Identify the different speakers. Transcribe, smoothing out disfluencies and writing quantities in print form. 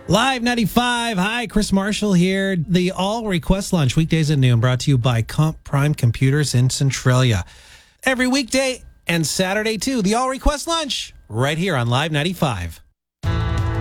Speaker 1: Live 95. Hi, Chris Marshall here. The All Request Lunch, weekdays at noon, brought to you by Comp Prime Computers in Centralia. Every weekday and Saturday, too. The All Request Lunch, right here on Live 95.